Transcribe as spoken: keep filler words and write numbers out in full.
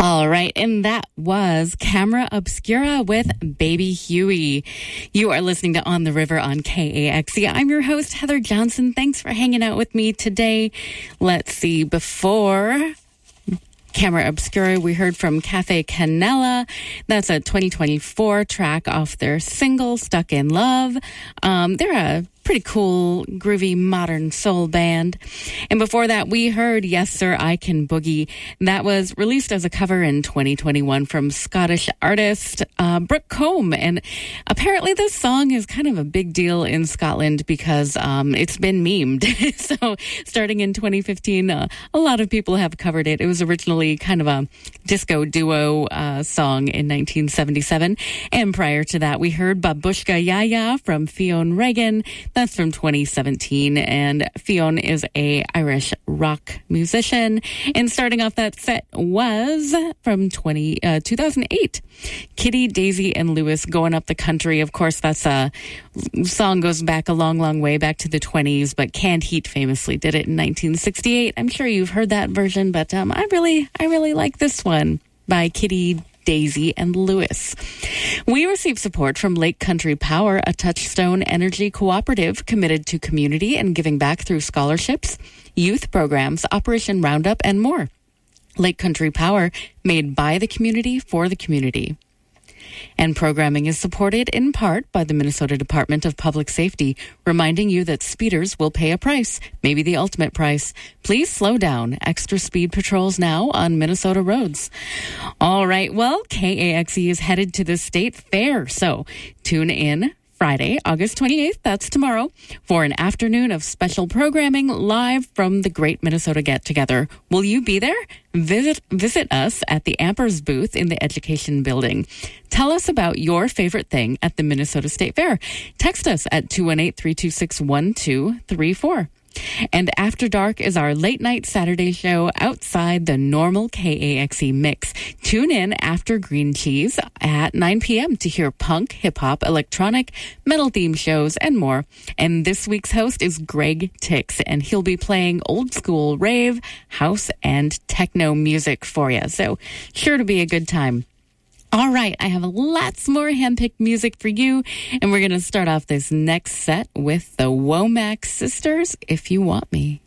All right, and that was Camera Obscura with Baby Huey. You are listening to On the River on K A X E. I'm your host, Heather Johnson. Thanks for hanging out with me today. Let's see, before Camera Obscura, we heard from Cafe Canela. That's a twenty twenty-four track off their single, Stuck in Love. Um, they're a pretty cool, groovy, modern soul band. And before that, we heard Yes Sir, I Can Boogie. That was released as a cover in twenty twenty-one from Scottish artist uh, Brooke Combe. And apparently this song is kind of a big deal in Scotland because um, it's been memed. So starting in twenty fifteen, uh, a lot of people have covered it. It was originally kind of a disco duo uh, song in nineteen seventy-seven. And prior to that, we heard Babushka Yaya from Fionn Regan. That's from twenty seventeen, and Fionn is a Irish rock musician. And starting off that set was from twenty, uh, two thousand eight, Kitty, Daisy, and Lewis, Going Up the Country. Of course, that's a song goes back a long, long way, back to the twenties, but Canned Heat famously did it in nineteen sixty-eight. I'm sure you've heard that version, but um, I really, I really like this one by Kitty, Daisy, and Lewis. We receive support from Lake Country Power, a Touchstone Energy cooperative committed to community and giving back through scholarships, youth programs, Operation Roundup, and more. Lake Country Power, made by the community for the community. And programming is supported in part by the Minnesota Department of Public Safety, reminding you that speeders will pay a price, maybe the ultimate price. Please slow down. Extra speed patrols now on Minnesota roads. All right, well, K A X E is headed to the state fair, so tune in Friday, August twenty-eighth, that's tomorrow, for an afternoon of special programming live from the Great Minnesota Get-Together. Will you be there? Visit visit us at the Ampers booth in the Education Building. Tell us about your favorite thing at the Minnesota State Fair. Text us at two one eight, three two six, one two three four. And After Dark is our late night Saturday show outside the normal K A X E mix. Tune in after Green Cheese at nine p.m. to hear punk, hip-hop, electronic, metal-themed shows, and more. And this week's host is Greg Tix, and he'll be playing old-school rave, house, and techno music for you. So sure to be a good time. All right, I have lots more handpicked music for you, and we're going to start off this next set with the Womack Sisters, If You Want Me.